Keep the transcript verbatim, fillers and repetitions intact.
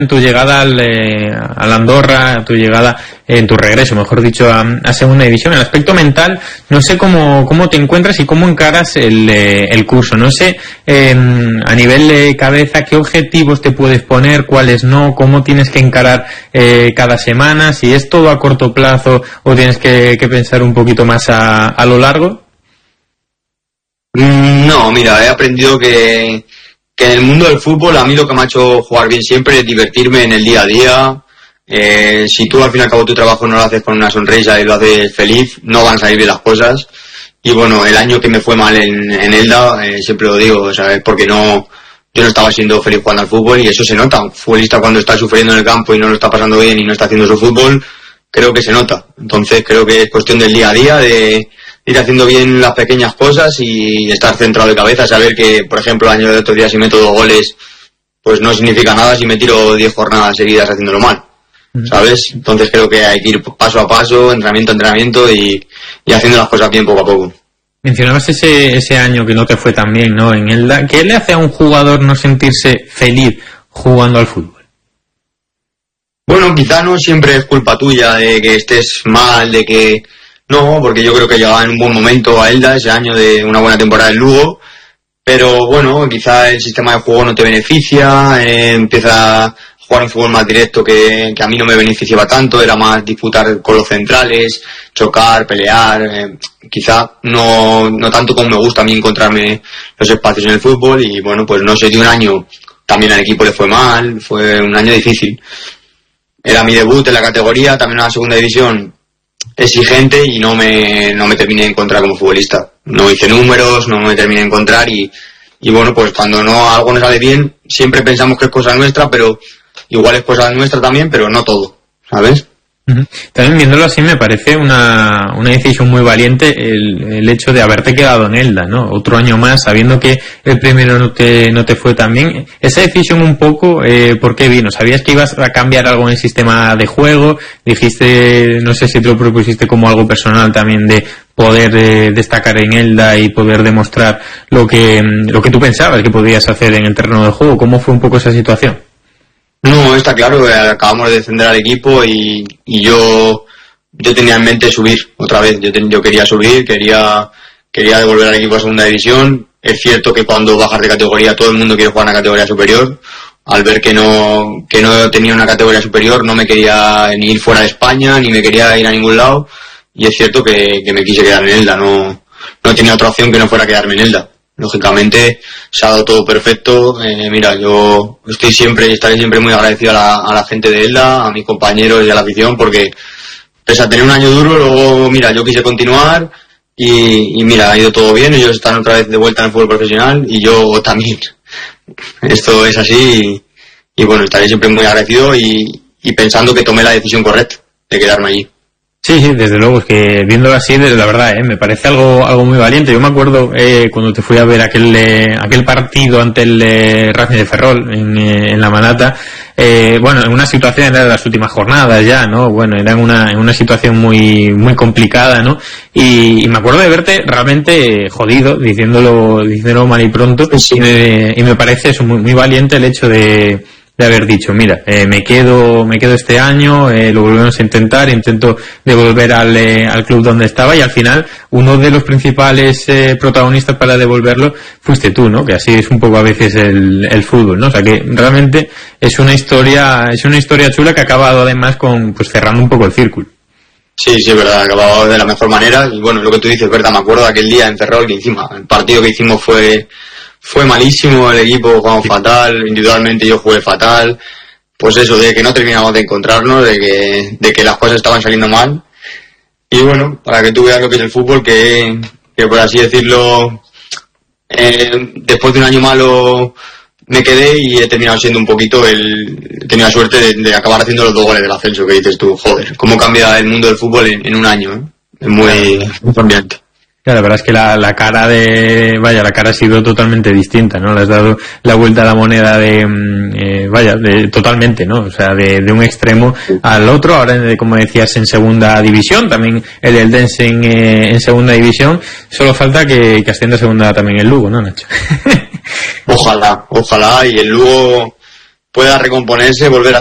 en tu llegada al, eh, al Andorra, tu llegada, eh, en tu regreso, mejor dicho, a, a segunda división. En el aspecto mental, no sé cómo, cómo te encuentras y cómo encaras el, eh, el curso. No sé, eh, a nivel de cabeza, qué objetivos te puedes poner, cuáles no, cómo tienes que encarar eh, cada semana, si es todo a corto plazo o tienes que, que pensar un poquito más a, a lo largo. No, mira, he aprendido que que en el mundo del fútbol a mí lo que me ha hecho jugar bien siempre es divertirme en el día a día. Eh, si tú al fin y al cabo tu trabajo no lo haces con una sonrisa y lo haces feliz, no van a salir bien las cosas. Y bueno, el año que me fue mal en, en Elda, eh, siempre lo digo, ¿sabes? Porque no, yo no estaba siendo feliz jugando al fútbol y eso se nota. Un futbolista cuando está sufriendo en el campo y no lo está pasando bien y no está haciendo su fútbol, creo que se nota. Entonces creo que es cuestión del día a día, de ir haciendo bien las pequeñas cosas y estar centrado de cabeza, saber que, por ejemplo, el año de otro día si meto dos goles, pues no significa nada si me tiro diez jornadas seguidas haciéndolo mal, ¿sabes? Entonces creo que hay que ir paso a paso, entrenamiento a entrenamiento y, y haciendo las cosas bien poco a poco. Mencionabas ese, ese año que no te fue tan bien, ¿no? En Elda. ¿Qué le hace a un jugador no sentirse feliz jugando al fútbol? Bueno, quizá no siempre es culpa tuya de que estés mal, de que... No, porque yo creo que llegaba en un buen momento a Elda ese año de una buena temporada en Lugo, pero bueno, quizá el sistema de juego no te beneficia, eh, empieza a jugar un fútbol más directo que, que a mí no me beneficiaba tanto, era más disputar con los centrales, chocar, pelear, eh, quizá no, no tanto como me gusta a mí encontrarme los espacios en el fútbol y bueno, pues no sé, de un año también al equipo le fue mal, fue un año difícil. Era mi debut en la categoría, también en la segunda división, exigente y no me no me terminé de encontrar como futbolista. No hice números, no me terminé de encontrar y, y bueno, pues cuando no algo no sale bien, siempre pensamos que es cosa nuestra, pero igual es cosa nuestra también, pero no todo, ¿sabes? También viéndolo así me parece una, una decisión muy valiente el, el hecho de haberte quedado en Elda, ¿no? Otro año más, sabiendo que el primero no te, no te fue tan bien. Esa decisión un poco, eh, ¿por qué vino? ¿Sabías que ibas a cambiar algo en el sistema de juego? Dijiste, no sé si te lo propusiste como algo personal también de poder eh, destacar en Elda y poder demostrar lo que, lo que tú pensabas que podías hacer en el terreno de juego. ¿Cómo fue un poco esa situación? No, está claro, acabamos de descender al equipo y, y yo yo tenía en mente subir otra vez, yo, ten, yo quería subir, quería quería devolver al equipo a segunda división. Es cierto que cuando bajas de categoría todo el mundo quiere jugar a una categoría superior. Al ver que no que no tenía una categoría superior no me quería ni ir fuera de España ni me quería ir a ningún lado y es cierto que, que me quise quedar en Elda, no, no tenía otra opción que no fuera quedarme en Elda. Lógicamente se ha dado todo perfecto. Eh, mira, yo estoy siempre y estaré siempre muy agradecido a la, a la gente de Elda, a mis compañeros y a la afición, porque pese a tener un año duro, luego, mira, yo quise continuar y, y mira, ha ido todo bien. Ellos están otra vez de vuelta en el fútbol profesional y yo también. Esto es así y, y bueno, estaré siempre muy agradecido y, y pensando que tomé la decisión correcta de quedarme allí. Sí, sí, desde luego, es que viéndolo así, la verdad, eh, me parece algo algo muy valiente. Yo me acuerdo eh, cuando te fui a ver aquel eh, aquel partido ante el eh, Racing de Ferrol en, eh, en La Manata, eh, bueno, en una situación, era de las últimas jornadas ya, ¿no? Bueno, era en una, en una situación muy muy complicada, ¿no? Y, y me acuerdo de verte realmente jodido, diciéndolo diciéndolo mal y pronto, sí. y, me, y me parece eso muy, muy valiente el hecho de... de haber dicho, mira, eh, me quedo me quedo este año, eh, lo volvemos a intentar, intento devolver al, eh, al club donde estaba y al final uno de los principales eh, protagonistas para devolverlo fuiste tú, ¿no? Que así es un poco a veces el, el fútbol, ¿no? O sea que realmente es una historia es una historia chula que ha acabado además con pues cerrando un poco el círculo. Sí, sí, es verdad, ha acabado de la mejor manera y bueno, lo que tú dices, verdad, me acuerdo de aquel día en Ferrol que encima el partido que hicimos fue Fue malísimo, el equipo jugamos fatal, individualmente yo jugué fatal, pues eso, de que no terminamos de encontrarnos, de que, de que las cosas estaban saliendo mal. Y bueno, para que tú veas lo que es el fútbol, que, que por así decirlo, eh, después de un año malo me quedé y he terminado siendo un poquito el, he tenido la suerte de, de acabar haciendo los dos goles del ascenso, que dices tú, joder, cómo cambia el mundo del fútbol en, en un año, ¿eh? Es muy, muy cambiante. Ya, la verdad es que la, la cara de, vaya, la cara ha sido totalmente distinta, ¿no? Le has dado la vuelta a la moneda de, eh, vaya, de, totalmente, ¿no? O sea, de, de un extremo al otro, ahora, como decías, en segunda división, también el Eldense en, eh, en segunda división, solo falta que, que ascienda a segunda también el Lugo, ¿no, Nacho? Ojalá, ojalá, y el Lugo, pueda recomponerse, volver a